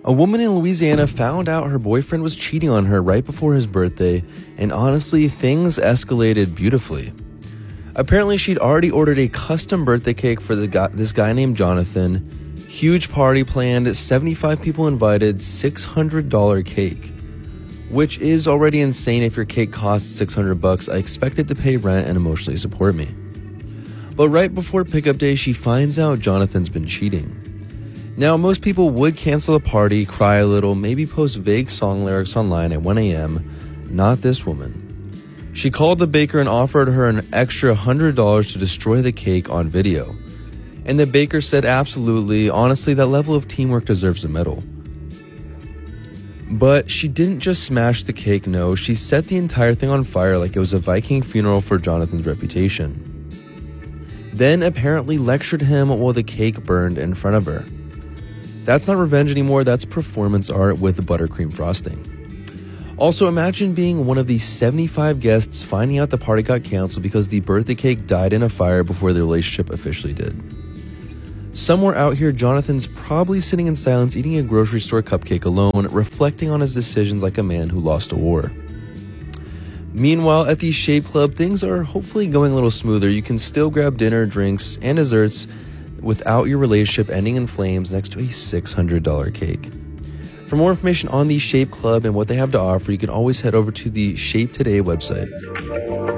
A woman in Louisiana found out her boyfriend was cheating on her right before his birthday, and honestly, things escalated beautifully. Apparently, she'd already ordered a custom birthday cake for this guy named Jonathan. Huge party planned, 75 people invited, $600 cake. Which is already insane. If your cake costs $600, I expect it to pay rent and emotionally support me. But right before pickup day, she finds out Jonathan's been cheating. Now, most people would cancel the party, cry a little, maybe post vague song lyrics online at 1 a.m. Not this woman. She called the baker and offered her an extra $100 to destroy the cake on video. And the baker said absolutely. Honestly, that level of teamwork deserves a medal. But she didn't just smash the cake, no. She set the entire thing on fire like it was a Viking funeral for Jonathan's reputation. Then apparently lectured him while the cake burned in front of her. That's not revenge anymore, that's performance art with buttercream frosting. Also, imagine being one of the 75 guests finding out the party got canceled because the birthday cake died in a fire before the relationship officially did. Somewhere out here, Jonathan's probably sitting in silence eating a grocery store cupcake alone, reflecting on his decisions like a man who lost a war. Meanwhile, at the Shape Club, things are hopefully going a little smoother. You can still grab dinner, drinks, and desserts without your relationship ending in flames next to a $600 cake. For more information on the Shape Club and what they have to offer, you can always head over to the Shape Today website.